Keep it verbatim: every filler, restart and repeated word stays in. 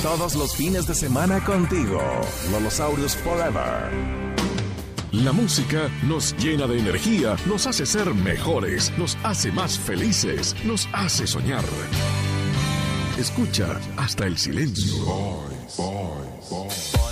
Todos los fines de semana contigo. Lolosaurios Forever. La música nos llena de energía, nos hace ser mejores, nos hace más felices, nos hace soñar. Escucha hasta el silencio. Boys, boys, boys.